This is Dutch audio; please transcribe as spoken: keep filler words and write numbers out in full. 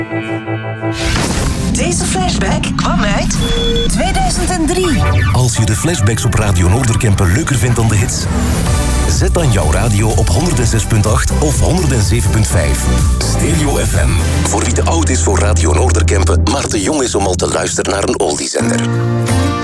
Deze flashback kwam uit tweeduizend drie. Als je de flashbacks op Radio Noorderkempen leuker vindt dan de hits, zet dan jouw radio op honderd zes komma acht of honderd zeven komma vijf. Stereo F M. Voor wie te oud is voor Radio Noorderkempen, maar te jong is om al te luisteren naar een oldiezender.